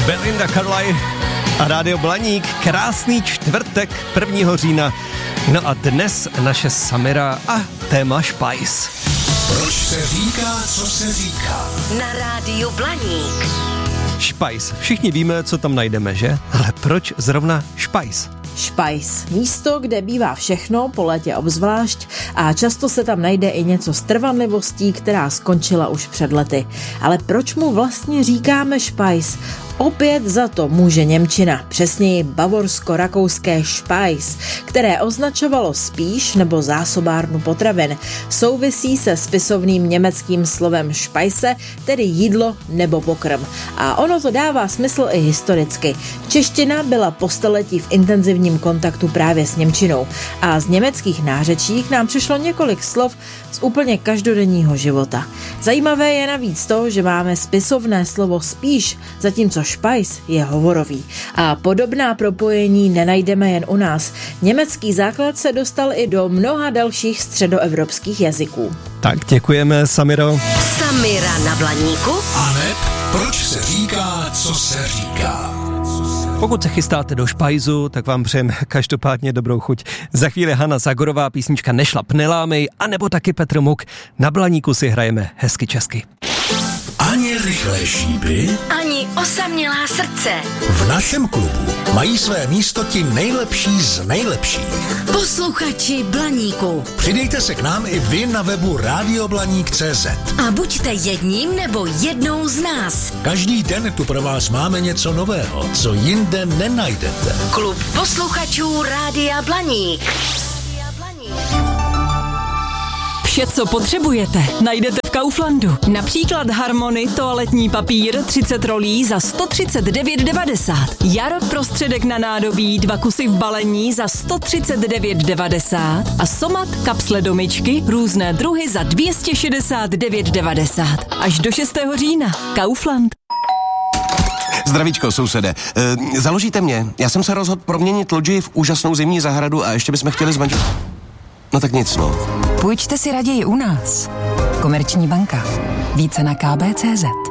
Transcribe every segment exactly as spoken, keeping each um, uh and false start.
Belinda Carlisle a Rádio Blaník. Krásný čtvrtek prvního října. No a dnes naše Samira a téma špajs. Proč se říká, co se říká? Na Rádiu Blaník. Špajs. Všichni víme, co tam najdeme, že? Ale proč zrovna špajs? Špajs. Místo, kde bývá všechno, po létě obzvlášť, a často se tam najde i něco s trvanlivostí, která skončila už před lety. Ale proč mu vlastně říkáme špajs? Opět za to může němčina, přesněji bavorsko-rakouské špajs, které označovalo spíš nebo zásobárnu potravin. Souvisí se spisovným německým slovem špajse, tedy jídlo nebo pokrm. A ono to dává smysl i historicky. Čeština byla po staletí v intenzivním kontaktu právě s němčinou a z německých nářečí k nám přišlo několik slov z úplně každodenního života. Zajímavé je navíc to, že máme spisovné slovo spíš, zatímco špajs je hovorový. A podobná propojení nenajdeme jen u nás. Německý základ se dostal i do mnoha dalších středoevropských jazyků. Tak děkujeme, Samiro. Samira na Blaníku. Aneb, proč se říká, co se říká? Pokud se chystáte do špajzu, tak vám přejeme každopádně dobrou chuť. Za chvíli Hana Zagorová, písnička Nešlap nelámej, anebo taky Petr Muk. Na Blaníku si hrajeme hezky česky. Ani rychlé šípy, Ani osamělá srdce. v našem klubu mají své místo ti nejlepší z nejlepších. Posluchači Blaníku. Přidejte se k nám i vy na webu radioblaník tečka cé zet. A buďte jedním nebo jednou z nás. Každý den tu pro vás máme něco nového, co jinde nenajdete. Klub posluchačů Rádia Blaník. Vše, co potřebujete, najdete v Kauflandu. Například Harmony toaletní papír třicet rolí za sto třicet devět devadesát. Jar prostředek na nádobí dva kusy v balení za sto třicet devět devadesát a Somat kapsle do myčky různé druhy za dvě stě šedesát devět devadesát. Až do šestého října. Kaufland. Zdravíčko, sousede. E, založíte mě? Já jsem se rozhodl proměnit loďi v úžasnou zimní zahradu a ještě bychom chtěli zmanžit. No tak nic, no. Půjčte si raději u nás. Komerční banka. Více na ká bé tečka cé zet.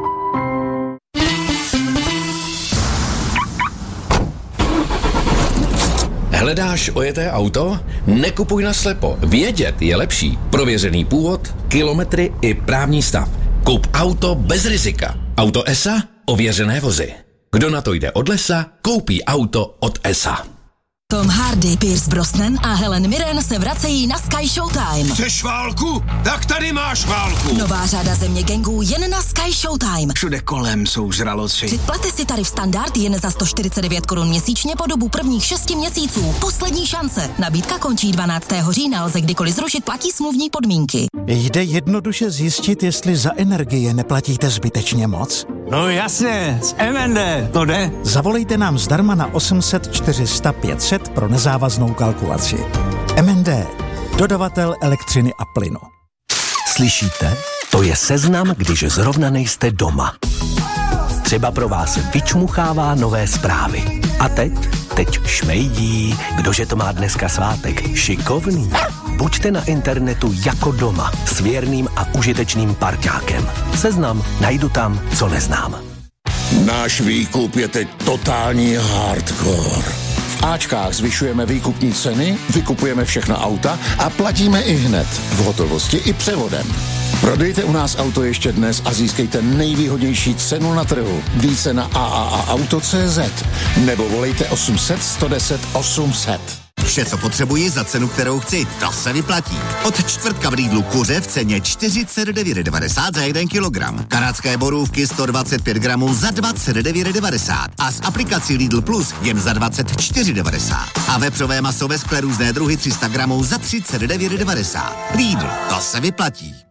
Hledáš ojeté auto? Nekupuj naslepo. Vědět je lepší. Prověřený původ, kilometry i právní stav. Kup auto bez rizika. Auto E S A? Ověřené vozy. Kdo na to jde od lesa, koupí auto od E S A. Tom Hardy, Pierce Brosnan a Helen Mirren se vracejí na Sky Showtime. Chceš válku? Tak tady máš válku. Nová řada Země gangů jen na Sky Showtime. Všude kolem jsou žraloci. Předplaťte si tarif standard jen za sto čtyřicet devět korun měsíčně po dobu prvních šesti měsíců. Poslední šance. Nabídka končí dvanáctého října, lze kdykoliv zrušit, platí smluvní podmínky. Jde jednoduše zjistit, jestli za energie neplatíte zbytečně moc? No jasně, z M N D, to jde. Zavolejte nám zdarma na osm set čtyři sta pět set pro nezávaznou kalkulaci. M N D, dodavatel elektřiny a plynu. Slyšíte? To je seznam, když zrovna nejste doma. Třeba pro vás vyčmuchává nové zprávy. A teď? Teď šmejdí. Kdože to má dneska svátek? Šikovný. Buďte na internetu jako doma s věrným a užitečným parťákem. Seznam najdu tam, co neznám. Náš výkup je teď totální hardcore. V Ačkách zvyšujeme výkupní ceny, vykupujeme všechna auta a platíme i hned, v hotovosti i převodem. Prodejte u nás auto ještě dnes a získejte nejvýhodnější cenu na trhu. Více na a a a auto tečka cé zet nebo volejte osm set sto deset osm set. Vše, co potřebuji za cenu, kterou chci, to se vyplatí. Od čtvrtka v Lidlu kuře v ceně čtyřicet devět devadesát za jeden kilogram. Kanadské borůvky sto dvacet pět gramů za dvacet devět devadesát a s aplikací Lidl Plus jen za dvacet čtyři devadesát. A vepřové maso ve skle různé druhy tři sta gramů za třicet devět devadesát. Lidl, to se vyplatí.